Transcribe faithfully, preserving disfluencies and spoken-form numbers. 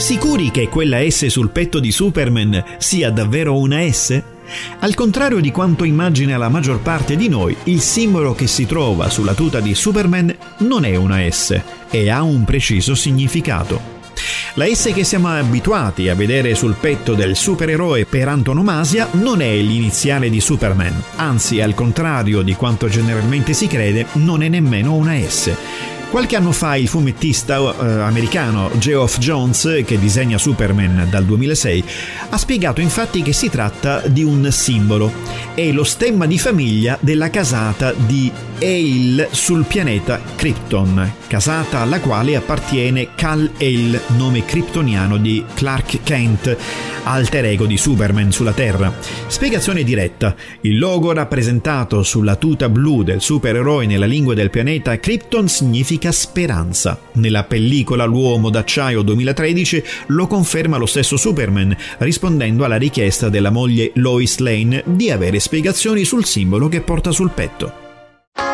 Sicuri che quella S sul petto di Superman sia davvero una S? Al contrario di quanto immagina la maggior parte di noi, il simbolo che si trova sulla tuta di Superman non è una S e ha un preciso significato. La S che siamo abituati a vedere sul petto del supereroe per antonomasia non è l'iniziale di Superman, anzi, al contrario di quanto generalmente si crede, non è nemmeno una S. Qualche anno fa il fumettista eh, americano Geoff Johns, che disegna Superman dal duemilasei, ha spiegato infatti che si tratta di un simbolo. È lo stemma di famiglia della casata di Hale sul pianeta Krypton, casata alla quale appartiene Kal-El, nome kryptoniano di Clark Kent, alter ego di Superman sulla Terra. Spiegazione diretta: il logo rappresentato sulla tuta blu del supereroe nella lingua del pianeta Krypton significa speranza. Nella pellicola L'uomo d'acciaio duemilatredici lo conferma lo stesso Superman, rispondendo alla richiesta della moglie Lois Lane di avere spiegazioni sul simbolo che porta sul petto.